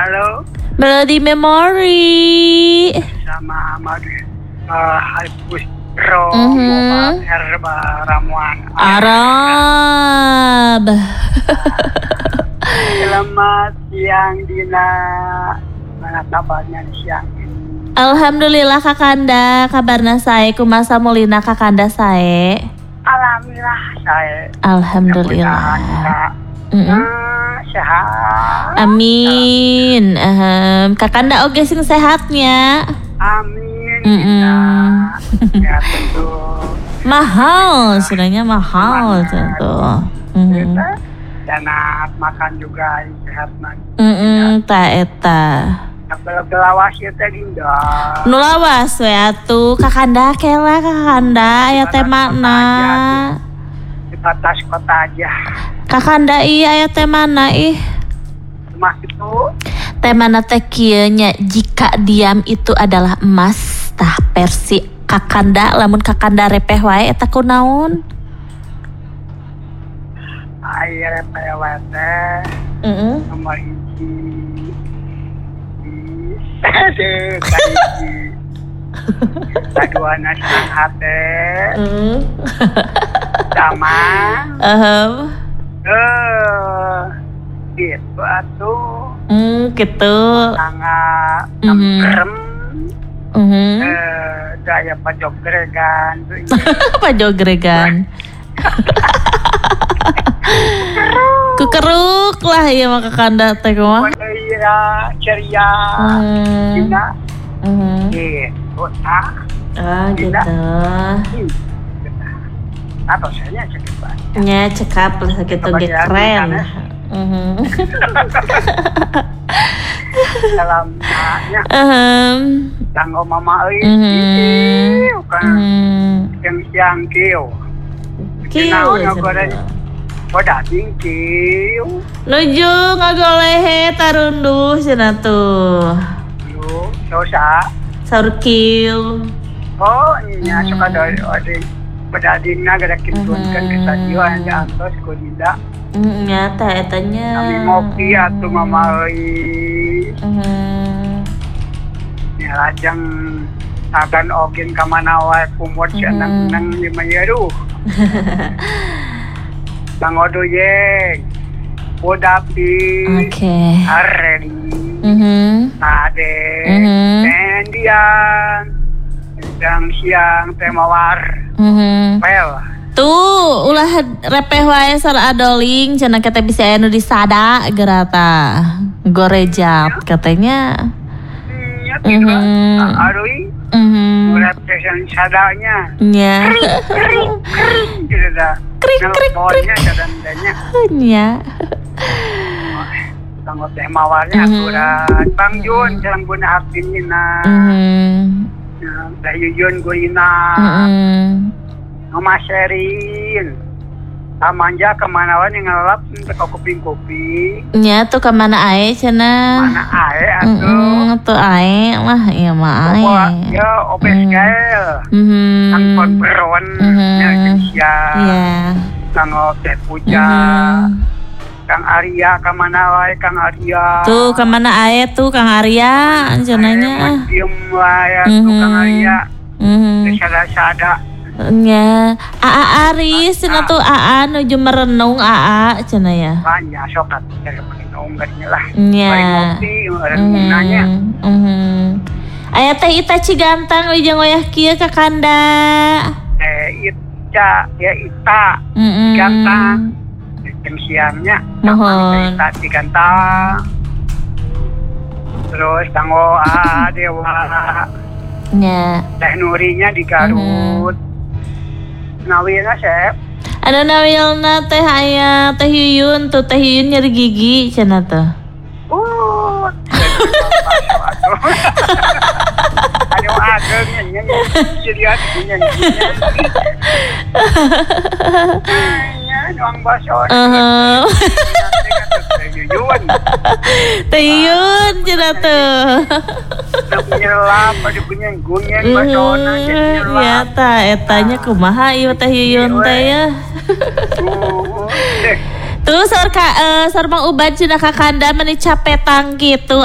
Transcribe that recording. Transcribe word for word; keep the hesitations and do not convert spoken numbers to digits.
Halo. Melody Memory. Sama Madu uh, Haipus Ro Mhm. Herba Ramuan Arab. Selamat siang Dina. Mana kabarnya siang ini? Alhamdulillah Kakanda, kabarna sae kumaha mulina Kakanda sae? Alhamdulillah saya. Alhamdulillah. Mm-mm. Nah, sehat. Amin. Ahem. Kakanda oge sing sehatnya. Amin. Mm-mm. Kita ya tentu. Mahal, sebenarnya mahal tentu. Mhm. Kita janat makan juga sehat nanti. Mm ta eta. Belawas ya teh Dinda. Nu lawas we atuh Kakanda kela Kakanda aya teh mana? Di batas kota aja. Kakanda ieu aya teh mana ih? Rumah itu Teh mana teh kieu nya jika diam itu adalah emas. Tah versi Kakanda lamun Kakanda repeh wae eta kunaon? air pewe teh Heeh. nomor hiji. Aduh, kahiji. Kaduana senang hate. Heeh. Sama. Ahem. Eh, gitu atuh. Hmm, gitu. Sangat Mhm. ngemprem. Mhm. Eh, daya pajogregan. Apa jogregan? Kukeruk lah ya mah Kakanda teh kumaha? Ceria, ceria. Hmm. Dina. Mhm. Gitu, nah. Ah gitu. Atau saya cekap banget. Nya cekap lah gitu ge keren. Mhm. Dalam hanya Ahem. tanggo mama euy. Mhm. Kan Mhm. yang siang kieu. Kieu. Naon goreng. Boda ding kieu. Nuju ngagolehe tarunduh cenah tuh. Lu dosa. Saur kieu. Oh, nya Mhm. suka dari ode. Boda dingna gara kintunkeun ke stadion anja antos ku Dinda. Mm, nyata etanya. Kami ngopi atuh mama euy. Mhm. Ya lajeng agan ogen ka mana wae kumur Mhm. cenah nang lima yeruh. Bang Odo yeng. Bodapi. Oke. Areli. Mhm. Ade. Mhm. Tendian. Sedang siang temawar. Mhm. Pel. Tuh, ulah repeh wae sar adoling cenah kita bisa anu disada gerata. Gorejap katanya. Ya gitu. Mhm. Arui. Mhm. Representan sadanya. Nya. Gitu dah. Krik, krik, Nelponnya kadang-kadangnya. Nya. Bang Odo mawarnya Mhm. aturan. Bang Jun jangan guna hati na. Mhm. Dayu Jun gurina. Mhm. Nama Sherin. Amanja kemana wae ngelap untuk kuping-kuping. Nya tuh ke mana ae cenah? Mana ae atuh. Heeh, tuh ae lah iya mah ae. Pokok ya obes Mm. gael. Mhm. Kang Pon Mhm. nya Sia. Iya. Kang Teh Puja. Mhm. Kang Arya kemana wae Kang Arya. Tuh ke mana ae tuh Kang Arya cenahnya. Diem wae atuh Kang Arya. Mhm. Sada-sada. Nya, Aa Aris cenah tuh Aa nuju merenung Aa cenah ya. Banyak sokat dari menung lah. Nya. Ngopi renungannya. Mhm. Mhm. Aya teh Ita Cigantang wijang wayah kieu Kakanda. Eh Ica ya Ita Mhm. Gantang. Jam siangnya Mohon. Ita Cigantang. Terus tanggo A Dewa. Nya. Teh Nurinya di Garut. Nawina Chef. Anu nawilna teh aya Teh Yuyun tuh Teh Yuyun nyeri gigi cenah tuh. Uh. Ayo ada nya nya jadi ada nya. Nya doang baso. Heeh. Yuyun. Teh Yuyun cenah tuh. Nyelap pada punya gunyang basona jadi nyelap. Ya ta etanya kumaha ieu Teh Yuyun teh ya. Uh, eh. Tuh sor ka uh, sor Mang Uban cenah Kakanda meni capetang gitu